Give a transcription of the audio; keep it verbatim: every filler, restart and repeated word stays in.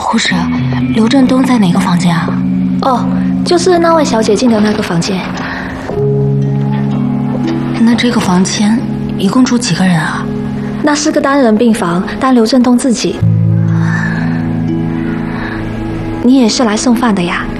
护士，刘振东在哪个房间啊？ 哦，就是那位小姐进的那个房间。 那这个房间一共住几个人啊？ 那是个单人病房，但刘振东自己。你也是来送饭的呀？